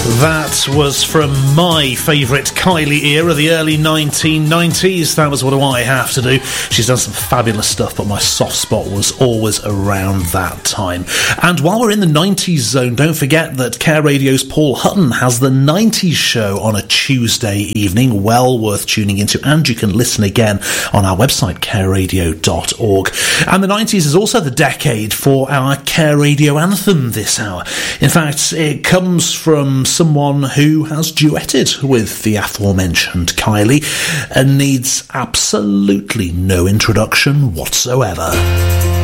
That was from my favourite Kylie era, the early 1990s. That was What Do I Have to Do. She's done some fabulous stuff, but my soft spot was always around that time. And while we're in the 90s zone, don't forget that Care Radio's Paul Hutton has the 90s show on a Tuesday evening, well worth tuning into, and you can listen again on our website, careradio.org. And the 90s is also the decade for our Care Radio anthem this hour. In fact, it comes from someone who has duetted with the aforementioned Kylie and needs absolutely no introduction whatsoever.